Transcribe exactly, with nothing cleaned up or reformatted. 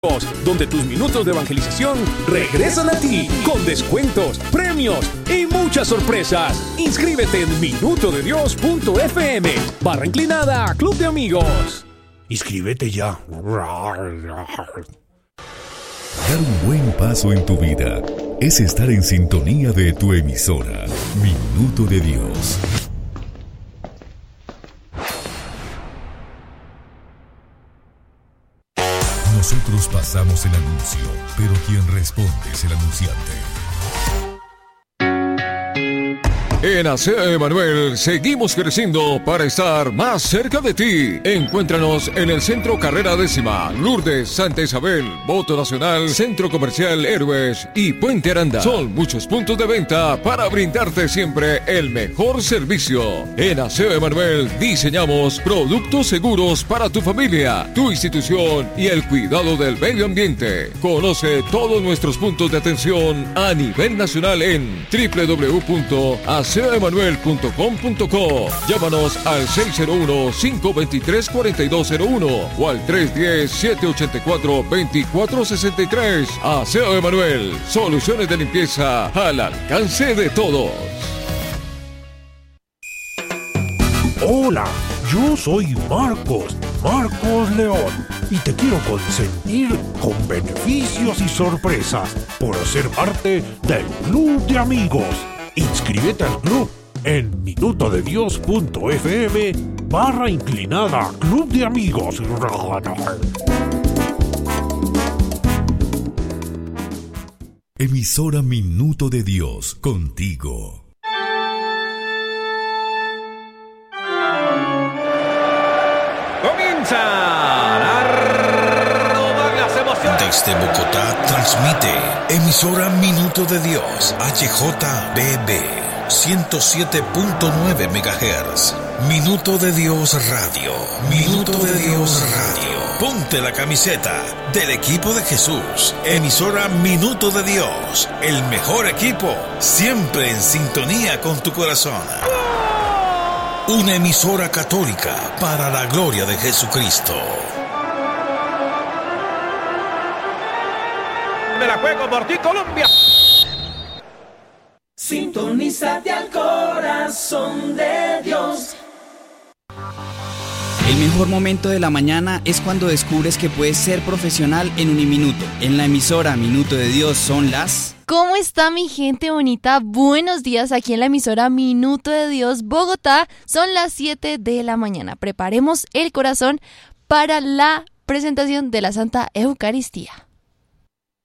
donde tus minutos de evangelización regresan a ti con descuentos, premios y muchas sorpresas. Inscríbete en minuto de dios punto f m barra inclinada Club de Amigos. Inscríbete ya. Dar un buen paso en tu vida es estar en sintonía de tu emisora, Minuto de Dios. Nosotros pasamos el anuncio, pero quien responde es el anunciante. En A C E Emanuel seguimos creciendo para estar más cerca de ti. Encuéntranos en el Centro Carrera Décima, Lourdes, Santa Isabel, Voto Nacional, Centro Comercial Héroes y Puente Aranda. Son muchos puntos de venta para brindarte siempre el mejor servicio. En A C E Emanuel diseñamos productos seguros para tu familia, tu institución y el cuidado del medio ambiente. Conoce todos nuestros puntos de atención a nivel nacional en doble u doble u doble u punto a c e emanuel punto com punto co. Llámanos al seis cero uno, cinco dos tres, cuatro dos cero uno o al tres uno cero, siete ocho cuatro, dos cuatro seis tres. Aseo Emanuel, soluciones de limpieza al alcance de todos. Hola, yo soy Marcos, Marcos León, y te quiero consentir con beneficios y sorpresas por ser parte del Club de Amigos. Inscríbete al club en minuto de dios punto f m barra inclinada Club de Amigos. Emisora Minuto de Dios, contigo. Comienza la roda las emociones. Desde Bogotá transmite emisora Minuto de Dios, H J B B, ciento siete punto nueve megahertz. Minuto de Dios Radio. Minuto de Dios Radio. Ponte la camiseta del equipo de Jesús. Emisora Minuto de Dios. El mejor equipo, siempre en sintonía con tu corazón. Una emisora católica para la gloria de Jesucristo. Me la juego por ti, Colombia. Sintonízate al corazón de Dios. El mejor momento de la mañana es cuando descubres que puedes ser profesional en un minuto. En la emisora Minuto de Dios son las... ¿Cómo está mi gente bonita? Buenos días, aquí en la emisora Minuto de Dios Bogotá. Son las siete de la mañana. Preparemos el corazón para la presentación de la Santa Eucaristía.